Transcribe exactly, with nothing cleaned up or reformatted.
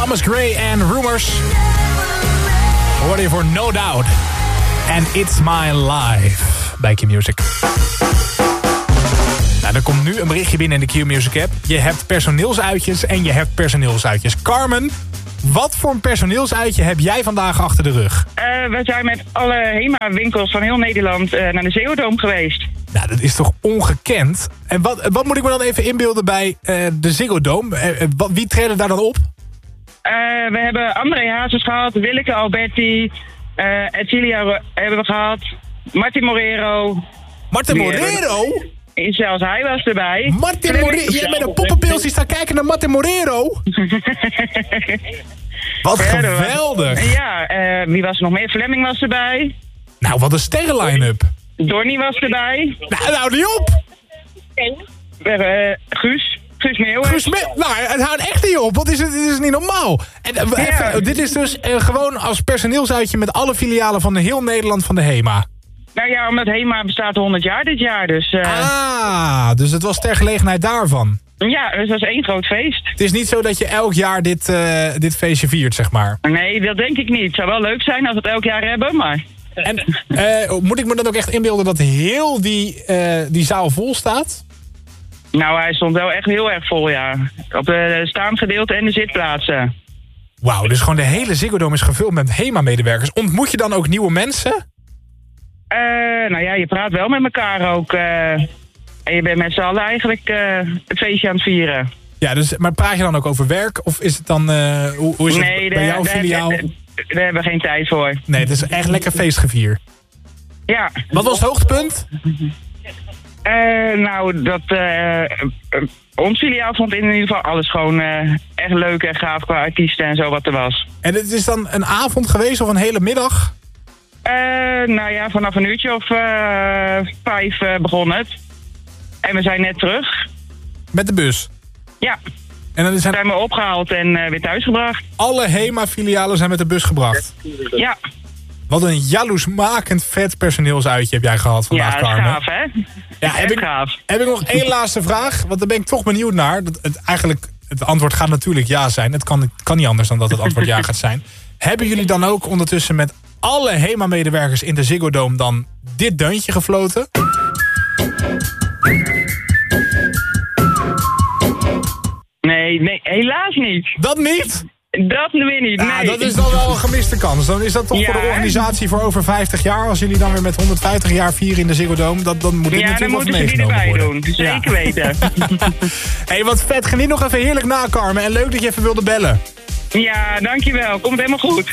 Thomas Gray en Rumors. We worden hier voor No Doubt. En It's My Life bij Q-Music. Nou, er komt nu een berichtje binnen in de Q-Music app. Je hebt personeelsuitjes en je hebt personeelsuitjes. Carmen, wat voor een personeelsuitje heb jij vandaag achter de rug? Uh, we zijn met alle HEMA-winkels van heel Nederland uh, naar de Ziggo Dome geweest. Nou, dat is toch ongekend? En wat, wat moet ik me dan even inbeelden bij uh, de Ziggo Dome? Uh, wat, wie treden daar dan op? Uh, we hebben André Hazes gehad, Willeke Alberti, uh, Edcilia hebben we gehad, Martin Morero. Martin Morero? En zelfs hij was erbij. Martin Morero? Jij met een poppenpils die staat kijken naar Martin Morero? Wat geweldig. Ja, uh, wie was er nog meer? Flemming was erbij. Nou, wat een sterren-line-up. Donnie was erbij. Nou, nou niet op! Uh, Guus. Guus Meeuwers. Guus Me- nou, het houdt echt niet op, want dit is, dit is niet normaal. En, uh, ja. even, dit is dus uh, gewoon als personeelsuitje met alle filialen van de heel Nederland van de HEMA. Nou ja, omdat HEMA bestaat honderd jaar dit jaar, dus... Uh... Ah, dus het was ter gelegenheid daarvan. Ja, dus dat is één groot feest. Het is niet zo dat je elk jaar dit, uh, dit feestje viert, zeg maar. Nee, dat denk ik niet. Het zou wel leuk zijn als we het elk jaar hebben, maar... En uh, moet ik me dan ook echt inbeelden dat heel die, uh, die zaal vol staat? Nou, hij stond wel echt heel erg vol, ja. Op de staangedeelte en de zitplaatsen. Wauw, dus gewoon de hele Ziggo Dome is gevuld met HEMA-medewerkers. Ontmoet je dan ook nieuwe mensen? Uh, nou ja, je praat wel met elkaar ook. Uh, en je bent met z'n allen eigenlijk uh, het feestje aan het vieren. Ja, dus, maar praat je dan ook over werk? Of is het dan, uh, hoe, hoe is nee, het bij de, jouw de, filiaal? De, de, Daar hebben we geen tijd voor. Nee, het is echt lekker feestgevier. Ja. Wat was het hoogtepunt? Uh, nou, dat... Uh, uh, ons filiaal vond in ieder geval alles gewoon uh, echt leuk en gaaf qua artiesten en zo wat er was. En het is dan een avond geweest of een hele middag? Uh, nou ja, vanaf een uurtje of uh, vijf uh, begon het. En we zijn net terug. Met de bus? Ja. En dan zijn... zijn we opgehaald en uh, weer thuisgebracht. Alle HEMA-filialen zijn met de bus gebracht? Ja. Wat een jaloersmakend vet personeelsuitje heb jij gehad vandaag, ja, Carmen. Ja, gaaf, hè? Ja, heb ik, gaaf. Heb ik nog één laatste vraag? Want daar ben ik toch benieuwd naar. Dat het, eigenlijk, het antwoord gaat natuurlijk ja zijn. Het kan, het kan niet anders dan dat het antwoord ja gaat zijn. Hebben jullie dan ook ondertussen met alle HEMA-medewerkers in de Ziggo Dome dan dit deuntje gefloten? Nee, nee, helaas niet. Dat niet? Dat weer niet, nee. Ja, dat is dan wel een gemiste kans. Dan is dat toch ja, voor de organisatie voor over vijftig jaar. Als jullie dan weer met honderdvijftig jaar vieren in de Ziggo Dome. Dat, dan moet dit ja, natuurlijk dan wel moeten ze die erbij worden. doen. Zeker ja. weten. Hé, hey, wat vet. Geniet nog even heerlijk na, Carmen. En leuk dat je even wilde bellen. Ja, dankjewel. Komt helemaal goed.